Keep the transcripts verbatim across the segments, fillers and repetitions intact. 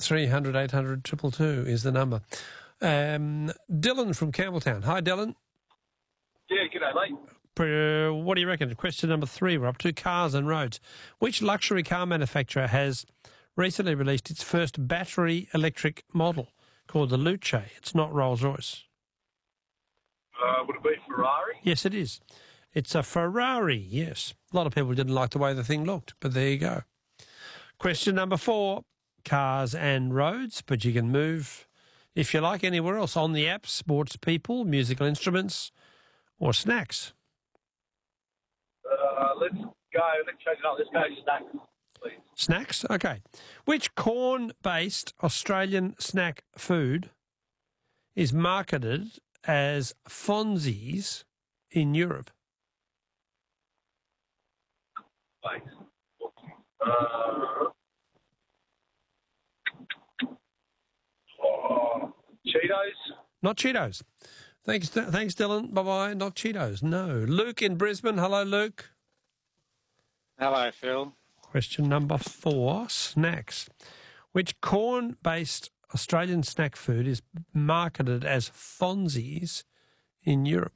three hundred eight hundred two two two is the number. Um, Dylan from Campbelltown. Hi, Dylan. Yeah, g'day, mate. Uh, what do you reckon? Question number three, we're up to cars and roads. Which luxury car manufacturer has recently released its first battery electric model called the Luce? It's not Rolls-Royce. Uh, would it be Ferrari? Yes, it is. It's a Ferrari, yes. A lot of people didn't like the way the thing looked, but there you go. Question number four, cars and roads, but you can move, if you like, anywhere else on the app, sports people, musical instruments, or snacks. Uh, let's go, let's change it up. Let's go snacks, please. Snacks? Okay. Which corn-based Australian snack food is marketed as Fonzies in Europe? Wait. Uh, oh, Cheetos? Not Cheetos. Thanks, thanks, Dylan. Bye-bye. Not Cheetos. No. Luke in Brisbane. Hello, Luke. Hello, Phil. Question number four, snacks. Which corn-based Australian snack food is marketed as Fonzies in Europe?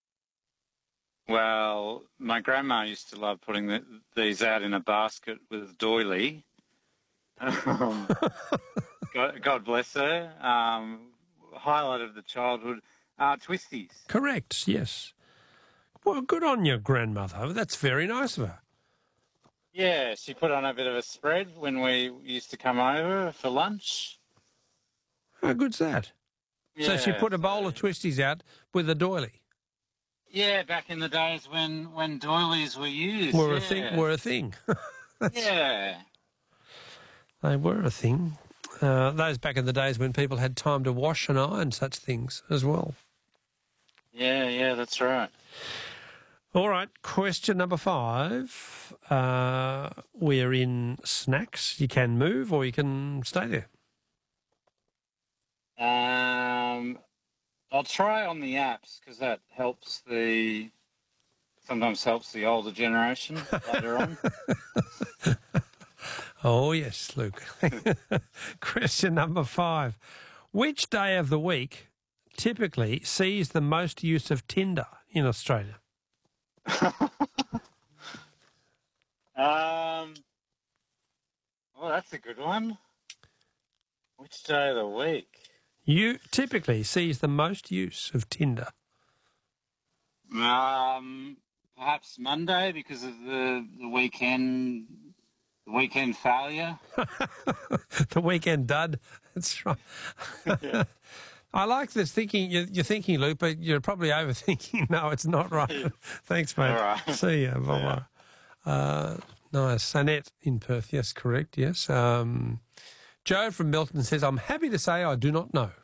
Well, my grandma used to love putting the, these out in a basket with doily. Um, God, God bless her. Um, highlight of the childhood. Uh, Twisties. Correct, yes. Well, good on your grandmother. That's very nice of her. Yeah, she put on a bit of a spread when we used to come over for lunch. How good's that? Yeah, so she put a bowl of Twisties out with a doily. Yeah, back in the days when, when doilies were used. Were yeah. a thing. Were a thing. Yeah. They were a thing. Uh, those back in the days when people had time to wash and iron such things as well. Yeah, yeah, that's right. All right, question number five. Uh, we're in snacks. You can move or you can stay there. Um, I'll try on the apps because that helps the, sometimes helps the older generation later on. Oh, yes, Luke. Question number five. Which day of the week typically sees the most use of Tinder in Australia? um, well, that's a good one. Which day of the week? You typically sees the most use of Tinder. Um, perhaps Monday because of the, the weekend, the weekend failure. The weekend dud. That's right. Yeah. I like this thinking. You're, you're thinking, Luke, but you're probably overthinking. No, it's not right. Thanks, mate. All right. See ya. Bye-bye. Yeah. Uh, nice. Annette in Perth. Yes, correct. Yes. Um, Joe from Milton says, I'm happy to say I do not know.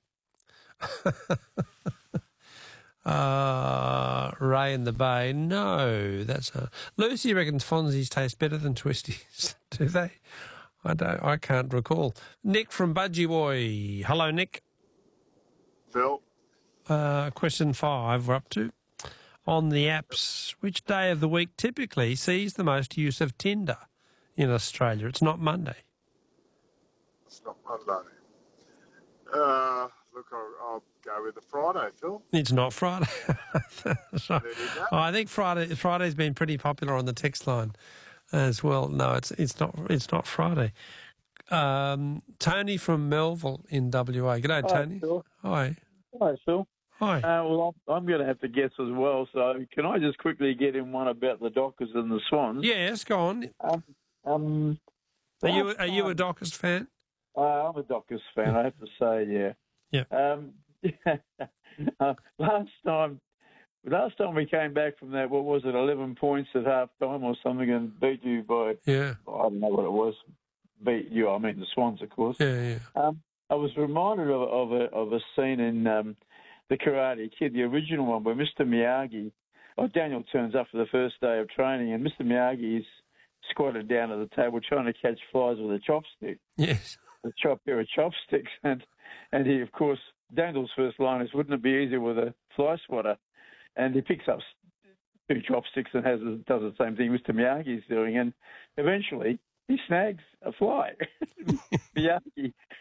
uh, Ray in the Bay. No, that's a... Lucy reckons Fonzies taste better than Twisties. Do they? I don't. I can't recall. Nick from Budgie Boy. Hello, Nick. Phil? Uh, question five, we're up to. On the apps, which day of the week typically sees the most use of Tinder in Australia? It's not Monday. It's not Monday. Uh, look, I'll, I'll go with the Friday, Phil. It's not Friday. So, There you go. oh, I think Friday Friday's been pretty popular on the text line as well. No, it's it's not it's not Friday. Um, Tony from Melville in W A. G'day, Hi, Tony. Phil. Hi. Hi, Phil. Hi. Uh, well, I'm, I'm going to have to guess as well. So, can I just quickly get in one about the Dockers and the Swans? Yes, go on. Um, um, Are you last are you a time- Dockers fan? Uh, I'm a Dockers fan. I have to say, yeah. Yeah. Um, uh, last time, last time we came back from that, what was it, eleven points at half time or something, and beat you by Yeah. I don't know what it was. Beat you. I mean the Swans, of course. Yeah, yeah. Um, I was reminded of, of a of a scene in um, the Karate Kid, the original one, where Mister Miyagi, oh, Daniel turns up for the first day of training, and Mister Miyagi is squatted down at the table trying to catch flies with a chopstick, Yes. a chop pair of chopsticks, and and he, of course, Daniel's first line is, "Wouldn't it be easier with a fly swatter?" And he picks up two chopsticks and has does the same thing Mister Miyagi is doing, and eventually he snags a fly. Miyagi